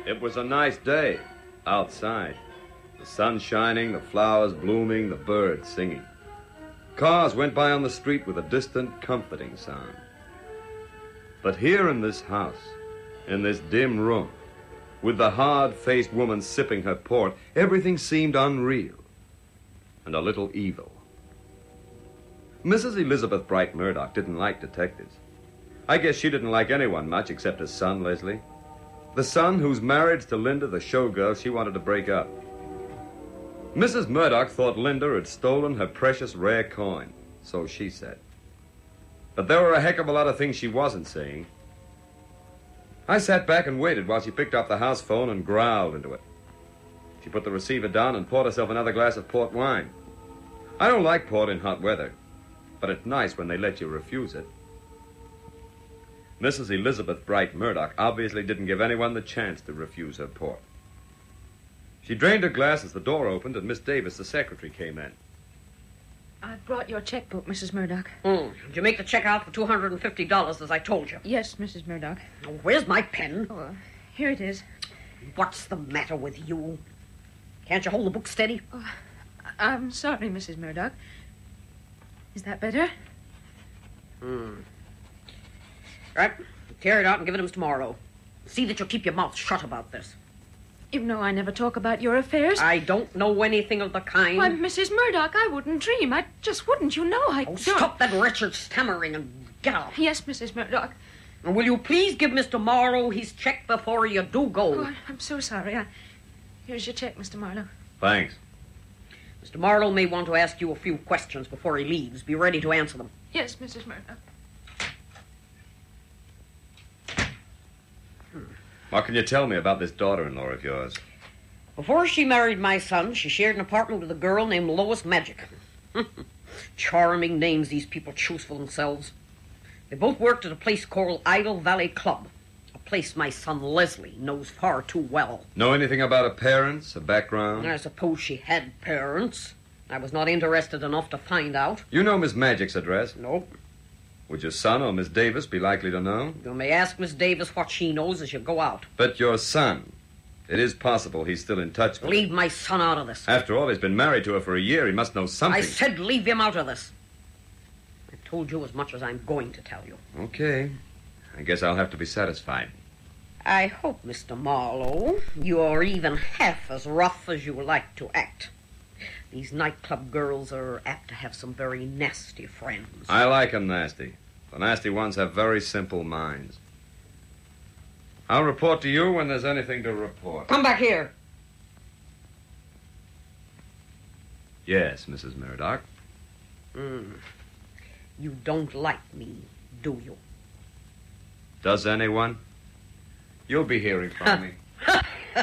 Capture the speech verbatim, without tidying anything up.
It was a nice day outside. The sun shining, the flowers blooming, the birds singing. Cars went by on the street with a distant, comforting sound. But here in this house, in this dim room, with the hard-faced woman sipping her port, everything seemed unreal and a little evil. Missus Elizabeth Bright Murdoch didn't like detectives. I guess she didn't like anyone much except her son, Leslie. The son whose marriage to Linda, the showgirl, she wanted to break up. Missus Murdoch thought Linda had stolen her precious rare coin, so she said. But there were a heck of a lot of things she wasn't saying. I sat back and waited while she picked up the house phone and growled into it. She put the receiver down and poured herself another glass of port wine. I don't like port in hot weather, but it's nice when they let you refuse it. Missus Elizabeth Bright Murdoch obviously didn't give anyone the chance to refuse her port. She drained her glass as the door opened and Miss Davis, the secretary, came in. I brought your checkbook, Missus Murdoch. Mm. Did you make the check out for two hundred fifty dollars as I told you? Yes, Missus Murdoch. Oh, where's my pen? Oh, uh, here it is. What's the matter with you? Can't you hold the book steady? Oh, I'm sorry, Missus Murdoch. Is that better? Hmm. Right. Tear it out and give it to Mister Morrow. See that you keep your mouth shut about this. You know I never talk about your affairs. I don't know anything of the kind. Why, Missus Murdoch, I wouldn't dream. I just wouldn't, you know. I Oh, don't... stop that wretched stammering and get out. Yes, Missus Murdoch. And will you please give Mister Morrow his check before you do go? Oh, I'm so sorry. I... Here's your check, Mister Marlowe. Thanks. Mister Marlowe may want to ask you a few questions before he leaves. Be ready to answer them. Yes, Missus Murdoch. What can you tell me about this daughter-in-law of yours? Before she married my son, she shared an apartment with a girl named Lois Magic. Charming names these people choose for themselves. They both worked at a place called Idle Valley Club, a place my son Leslie knows far too well. Know anything about her parents, her background? I suppose she had parents. I was not interested enough to find out. You know Miss Magic's address? Nope. Would your son or Miss Davis be likely to know? You may ask Miss Davis what she knows as you go out. But your son, it is possible he's still in touch with Leave her. my son out of this. After all, he's been married to her for a year. He must know something. I said leave him out of this. I've told you as much as I'm going to tell you. Okay. I guess I'll have to be satisfied. I hope, Mister Marlowe, you're even half as rough as you like to act. These nightclub girls are apt to have some very nasty friends. I like 'em nasty. The nasty ones have very simple minds. I'll report to you when there's anything to report. Come back here. Yes, Missus Murdoch. Mm. You don't like me, do you? Does anyone? You'll be hearing from me.